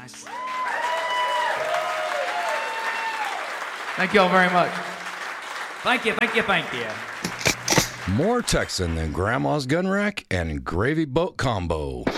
Thank you all very much. Thank you. More Texan than Grandma's gun rack and gravy boat combo.